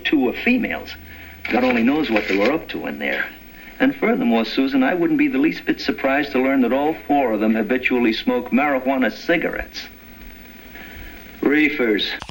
two were females. God only knows what they were up to in there. And furthermore, Susan, I wouldn't be the least bit surprised to learn that all four of them habitually smoke marijuana cigarettes. Reefers.